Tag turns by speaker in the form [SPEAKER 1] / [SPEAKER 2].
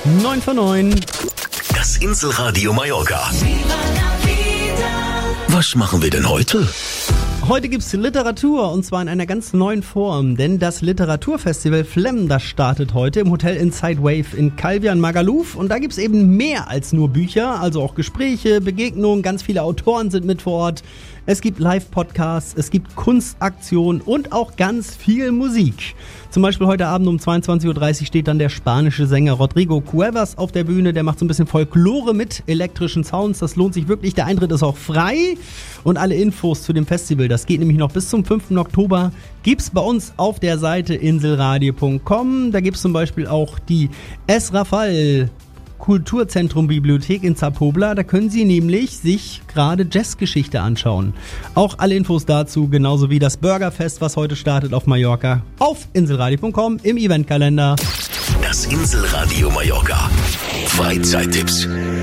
[SPEAKER 1] 9 von 9.
[SPEAKER 2] Das Inselradio Mallorca. Was machen wir denn heute?
[SPEAKER 1] Heute gibt's Literatur und zwar in einer ganz neuen Form, denn das Literaturfestival Flemm, das startet heute im Hotel Inside Wave in Calvian Magaluf und da gibt's eben mehr als nur Bücher, also auch Gespräche, Begegnungen, ganz viele Autoren sind mit vor Ort. Es gibt Live-Podcasts, es gibt Kunstaktionen und auch ganz viel Musik. Zum Beispiel heute Abend um 22.30 Uhr steht dann der spanische Sänger Rodrigo Cuevas auf der Bühne. Der macht so ein bisschen Folklore mit elektrischen Sounds. Das lohnt sich wirklich. Der Eintritt ist auch frei. Und alle Infos zu dem Festival, das geht nämlich noch bis zum 5. Oktober, gibt's bei uns auf der Seite inselradio.com. Da gibt's zum Beispiel auch die S. Rafal Kulturzentrum Bibliothek in Zapobla. Da können Sie nämlich sich gerade Jazzgeschichte anschauen. Auch alle Infos dazu, genauso wie das Burgerfest, was heute startet auf Mallorca, auf inselradio.com im Eventkalender.
[SPEAKER 2] Das Inselradio Mallorca. Freizeittipps.